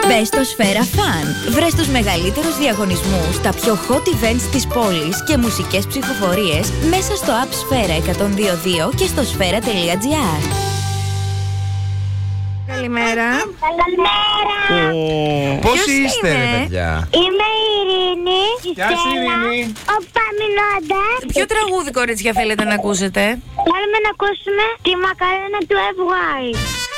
Μπες στο Σφαίρα Fun. Βρες τους μεγαλύτερους διαγωνισμούς, τα πιο hot events της πόλης και μουσικές ψηφοφορίες μέσα στο app Σφαίρα 102.2 και στο sfera.gr. Καλημέρα. Καλημέρα. Πώς είστε, ρε παιδιά? Είμαι η Ειρήνη. Γεια σου, Ειρήνη. Ο Παμινώντας. Ποιο τραγούδι, κορίτσια, θέλετε να ακούσετε? Θέλουμε να ακούσουμε τη μακαρένα του FY.